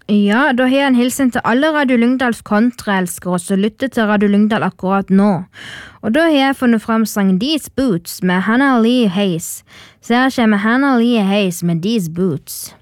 Ja, da har jeg en hilsen til alle Radio Lyngdals kontraelskere som lytter til Radio Lyngdal akkurat nå. Og da har jeg funnet frem sang These Boots med Hannah Lee Hayes. Så her kommer Hannah Lee Hayes med These Boots.